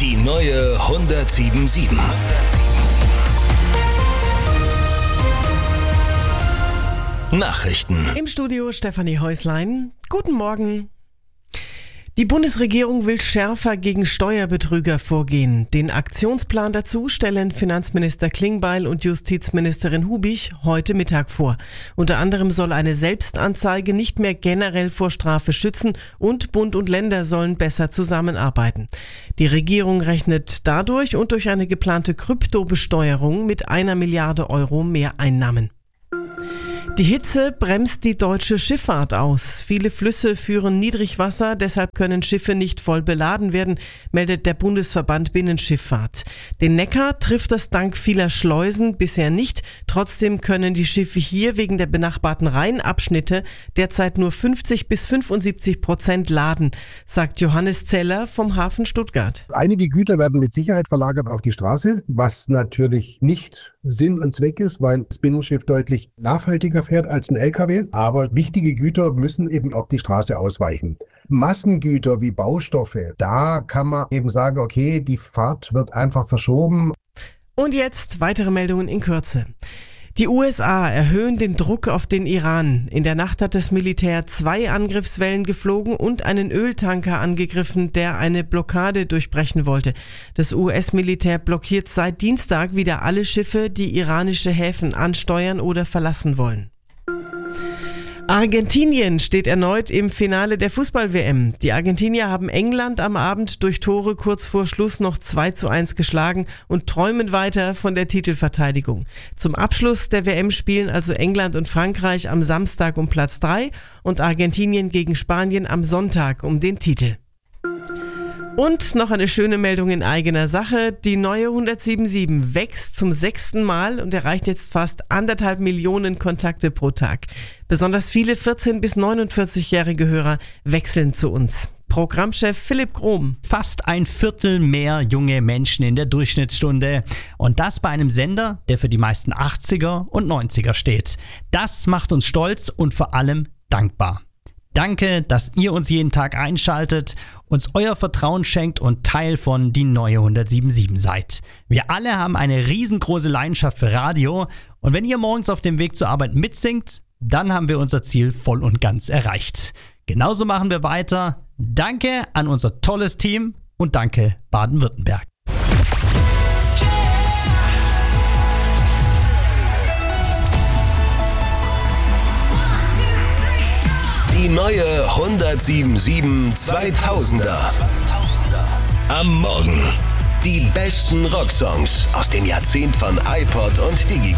Die neue 107.7. Nachrichten. Im Studio Stefanie Häuslein. Guten Morgen. Die Bundesregierung will schärfer gegen Steuerbetrüger vorgehen. Den Aktionsplan dazu stellen Finanzminister Klingbeil und Justizministerin Hubich heute Mittag vor. Unter anderem soll eine Selbstanzeige nicht mehr generell vor Strafe schützen und Bund und Länder sollen besser zusammenarbeiten. Die Regierung rechnet dadurch und durch eine geplante Kryptobesteuerung mit 1 Milliarde Euro Mehreinnahmen. Die Hitze bremst die deutsche Schifffahrt aus. Viele Flüsse führen Niedrigwasser, deshalb können Schiffe nicht voll beladen werden, meldet der Bundesverband Binnenschifffahrt. Den Neckar trifft das dank vieler Schleusen bisher nicht. Trotzdem können die Schiffe hier wegen der benachbarten Rheinabschnitte derzeit nur 50-75% laden, sagt Johannes Zeller vom Hafen Stuttgart. Einige Güter werden mit Sicherheit verlagert auf die Straße, was natürlich nicht Sinn und Zweck ist, weil das Binnenschiff deutlich nachhaltiger fährt als ein LKW. Aber wichtige Güter müssen eben auf die Straße ausweichen. Massengüter wie Baustoffe, da kann man eben sagen, okay, die Fahrt wird einfach verschoben. Und jetzt weitere Meldungen in Kürze. Die USA erhöhen den Druck auf den Iran. In der Nacht hat das Militär 2 Angriffswellen geflogen und einen Öltanker angegriffen, der eine Blockade durchbrechen wollte. Das US-Militär blockiert seit Dienstag wieder alle Schiffe, die iranische Häfen ansteuern oder verlassen wollen. Argentinien steht erneut im Finale der Fußball-WM. Die Argentinier haben England am Abend durch Tore kurz vor Schluss noch 2:1 geschlagen und träumen weiter von der Titelverteidigung. Zum Abschluss der WM spielen also England und Frankreich am Samstag um Platz 3 und Argentinien gegen Spanien am Sonntag um den Titel. Und noch eine schöne Meldung in eigener Sache. Die neue 107.7 wächst zum 6. Mal und erreicht jetzt fast 1,5 Millionen Kontakte pro Tag. Besonders viele 14- bis 49-jährige Hörer wechseln zu uns. Programmchef Philipp Grohm. Fast ein Viertel mehr junge Menschen in der Durchschnittsstunde. Und das bei einem Sender, der für die meisten 80er und 90er steht. Das macht uns stolz und vor allem dankbar. Danke, dass ihr uns jeden Tag einschaltet, uns euer Vertrauen schenkt und Teil von die neue 107.7 seid. Wir alle haben eine riesengroße Leidenschaft für Radio und wenn ihr morgens auf dem Weg zur Arbeit mitsingt, dann haben wir unser Ziel voll und ganz erreicht. Genauso machen wir weiter. Danke an unser tolles Team und danke Baden-Württemberg. Die neue 107.7 2000er. Am Morgen. Die besten Rocksongs aus dem Jahrzehnt von iPod und DigiKey.